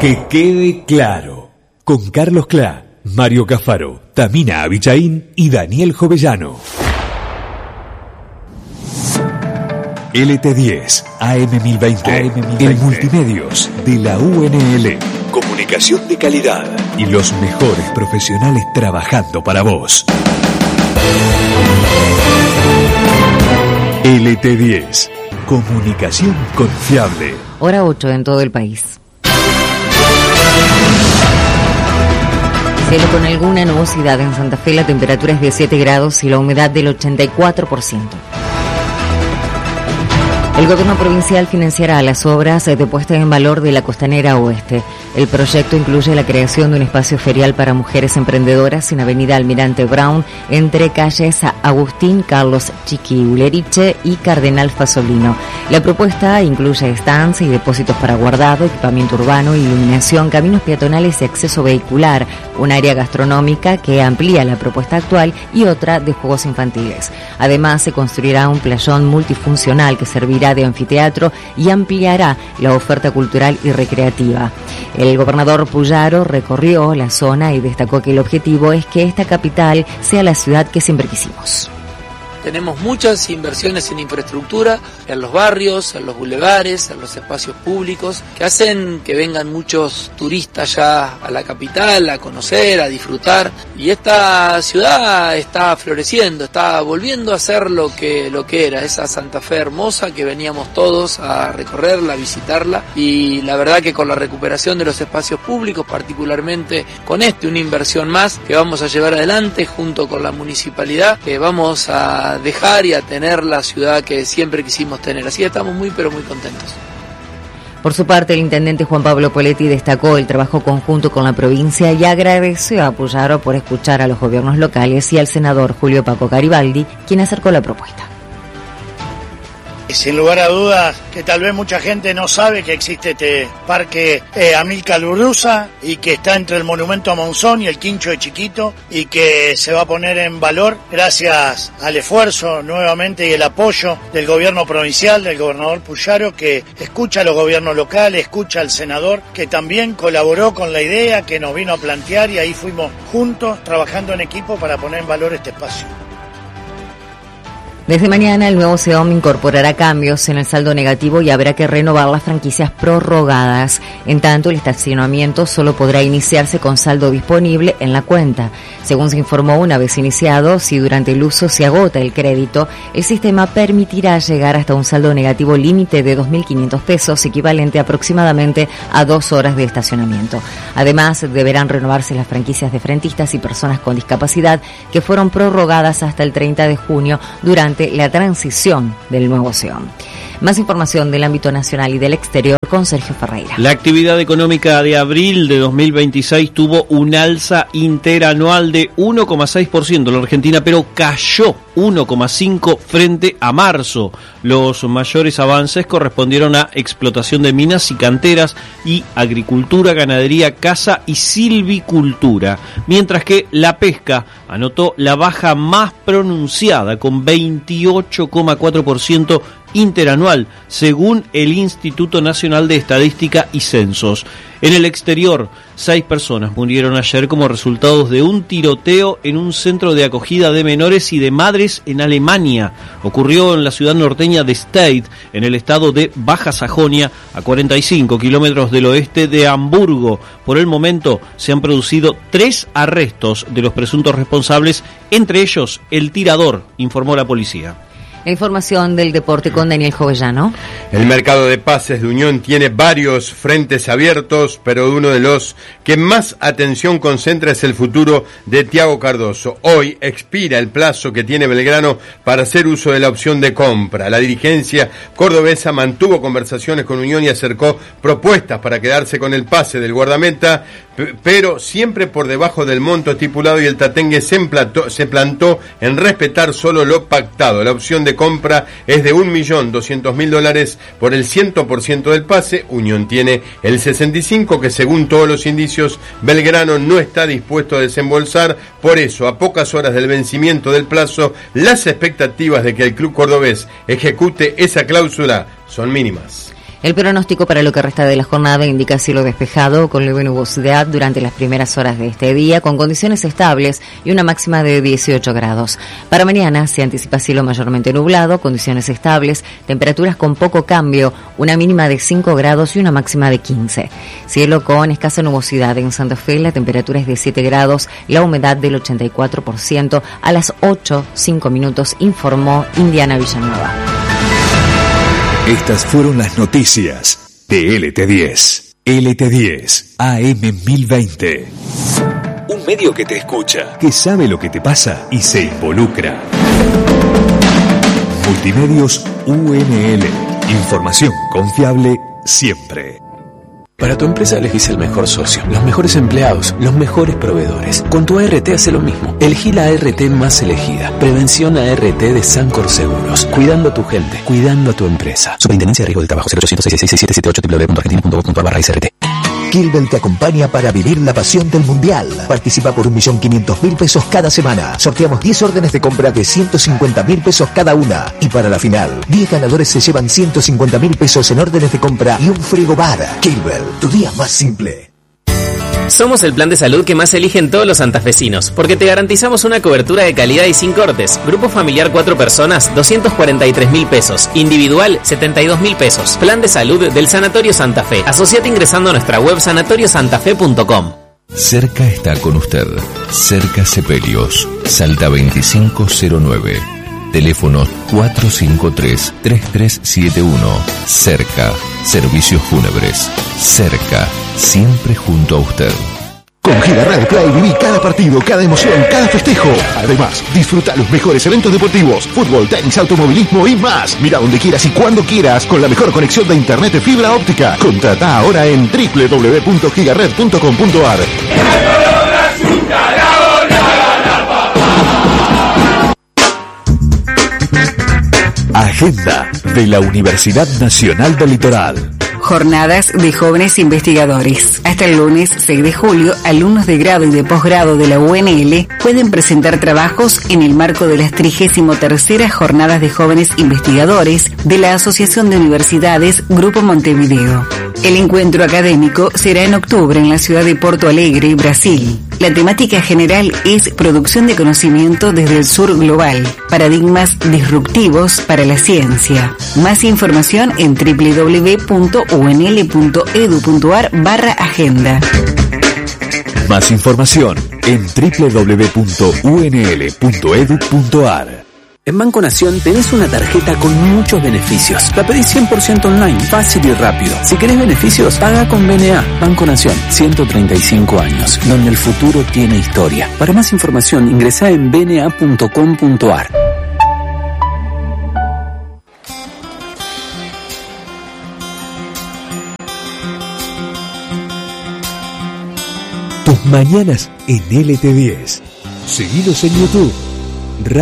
Que quede claro. Con Carlos Clá, Mario Cafaro, Tamina Abichaín y Daniel Jovellano. LT10, AM1020, el multimedios de la UNL. Comunicación de calidad y los mejores profesionales trabajando para vos. LT10, comunicación confiable. Hora 8 en todo el país. Cielo con alguna nubosidad en Santa Fe, la temperatura es de 7 grados y la humedad del 84%. El gobierno provincial financiará las obras de puesta en valor de la Costanera Oeste. El proyecto incluye la creación de un espacio ferial para mujeres emprendedoras en Avenida Almirante Brown, entre calles Agustín Carlos Chiqui Uleriche y Cardenal Fasolino. La propuesta incluye stands y depósitos para guardado, equipamiento urbano, iluminación, caminos peatonales y acceso vehicular, un área gastronómica que amplía la propuesta actual y otra de juegos infantiles. Además, se construirá un playón multifuncional que servirá de anfiteatro y ampliará la oferta cultural y recreativa. El gobernador Puyaro recorrió la zona y destacó que el objetivo es que esta capital sea la ciudad que siempre quisimos. Tenemos muchas inversiones en infraestructura, en los barrios, en los bulevares, en los espacios públicos, que hacen que vengan muchos turistas ya a la capital a conocer, a disfrutar. Y esta ciudad está floreciendo, está volviendo a ser lo que era, esa Santa Fe hermosa que veníamos todos a recorrerla, a visitarla. Y la verdad que con la recuperación de los espacios públicos, particularmente con una inversión más que vamos a llevar adelante junto con la municipalidad, que vamos a dejar y a tener la ciudad que siempre quisimos tener. Así que estamos muy pero muy contentos. Por su parte, el intendente Juan Pablo Poletti destacó el trabajo conjunto con la provincia y agradeció a Puyaro por escuchar a los gobiernos locales y al senador Julio Paco Garibaldi, quien acercó la propuesta. Sin lugar a dudas que tal vez mucha gente no sabe que existe este parque Amílcar Urruza y que está entre el Monumento a Monzón y el Quincho de Chiquito y que se va a poner en valor gracias al esfuerzo nuevamente y el apoyo del gobierno provincial, del gobernador Puyaro, que escucha a los gobiernos locales, escucha al senador, que también colaboró con la idea, que nos vino a plantear y ahí fuimos juntos trabajando en equipo para poner en valor este espacio. Desde mañana el nuevo SEOM incorporará cambios en el saldo negativo y habrá que renovar las franquicias prorrogadas. En tanto, el estacionamiento solo podrá iniciarse con saldo disponible en la cuenta. Según se informó, una vez iniciado, si durante el uso se agota el crédito, el sistema permitirá llegar hasta un saldo negativo límite de 2.500 pesos, equivalente aproximadamente a 2 horas de estacionamiento. Además, deberán renovarse las franquicias de frentistas y personas con discapacidad que fueron prorrogadas hasta el 30 de junio durante la transición del nuevo SEOM. Más información del ámbito nacional y del exterior con Sergio Ferreira. La actividad económica de abril de 2026 tuvo un alza interanual de 1,6% en la Argentina, pero cayó 1,5% frente a marzo. Los mayores avances correspondieron a explotación de minas y canteras y agricultura, ganadería, caza y silvicultura, mientras que la pesca anotó la baja más pronunciada con 28,4% interanual, según el Instituto Nacional de Estadística y Censos. En el exterior, 6 personas murieron ayer como resultado de un tiroteo en un centro de acogida de menores y de madres en Alemania. Ocurrió en la ciudad norteña de Stade, en el estado de Baja Sajonia, a 45 kilómetros del oeste de Hamburgo. Por el momento se han producido 3 arrestos de los presuntos responsables, entre ellos el tirador, informó la policía. La información del deporte con Daniel Jovellano. El mercado de pases de Unión tiene varios frentes abiertos, pero uno de los que más atención concentra es el futuro de Thiago Cardoso. Hoy expira el plazo que tiene Belgrano para hacer uso de la opción de compra. La dirigencia cordobesa mantuvo conversaciones con Unión y acercó propuestas para quedarse con el pase del guardameta, pero siempre por debajo del monto estipulado, y el tatengue se plantó en respetar solo lo pactado. La opción de compra es de $1.200.000 por el 100% del pase. Unión tiene el 65%, que según todos los indicios Belgrano no está dispuesto a desembolsar. Por eso, a pocas horas del vencimiento del plazo, las expectativas de que el club cordobés ejecute esa cláusula son mínimas. El pronóstico para lo que resta de la jornada indica cielo despejado con leve nubosidad durante las primeras horas de este día, con condiciones estables y una máxima de 18 grados. Para mañana se anticipa cielo mayormente nublado, condiciones estables, temperaturas con poco cambio, una mínima de 5 grados y una máxima de 15. Cielo con escasa nubosidad en Santa Fe, la temperatura es de 7 grados, la humedad del 84%. A las 8:05 informó Indiana Villanueva. Estas fueron las noticias de LT10. LT10 AM 1020. Un medio que te escucha, que sabe lo que te pasa y se involucra. Multimedios UNL. Información confiable siempre. Para tu empresa elegís el mejor socio, los mejores empleados, los mejores proveedores. Con tu ART hace lo mismo. Elegí la ART más elegida. Prevención ART de Sancor Seguros. Cuidando a tu gente, cuidando a tu empresa. Superintendencia de Riesgo del Trabajo, 0800-666-778, www.argentina.gov.ar/ICRT. Kilbel te acompaña para vivir la pasión del Mundial. Participa por 1.500.000 pesos cada semana. Sorteamos 10 órdenes de compra de 150.000 pesos cada una. Y para la final, 10 ganadores se llevan 150.000 pesos en órdenes de compra y un frigobar. Kilbel, tu día más simple. Somos el plan de salud que más eligen todos los santafesinos, porque te garantizamos una cobertura de calidad y sin cortes. Grupo familiar 4 personas, 243.000 pesos. Individual, 72.000 pesos. Plan de salud del Sanatorio Santa Fe. Asociate ingresando a nuestra web sanatoriosantafe.com. Cerca está con usted. Cerca Sepelios. Salta 2509. Teléfono 453-3371. Cerca. Servicios fúnebres. Cerca. Siempre junto a usted. Con Giga Red Play viví cada partido, cada emoción, cada festejo. Además, disfruta los mejores eventos deportivos, fútbol, tenis, automovilismo y más. Mira donde quieras y cuando quieras con la mejor conexión de internet de fibra óptica. Contrata ahora en www.gigared.com.ar. Agenda de la Universidad Nacional del Litoral. Jornadas de jóvenes investigadores. Hasta el lunes 6 de julio, alumnos de grado y de posgrado de la UNL pueden presentar trabajos en el marco de las 33ª Jornadas de Jóvenes Investigadores de la Asociación de Universidades Grupo Montevideo. El encuentro académico será en octubre en la ciudad de Porto Alegre, Brasil. La temática general es producción de conocimiento desde el sur global, paradigmas disruptivos para la ciencia. Más información en www.unl.edu.ar/agenda. Más información en www.unl.edu.ar. En Banco Nación tenés una tarjeta con muchos beneficios. La pedís 100% online, fácil y rápido. Si querés beneficios, paga con BNA. Banco Nación, 135 años, donde el futuro tiene historia. Para más información, ingresá en bna.com.ar. Tus mañanas en LT10. Seguinos en YouTube.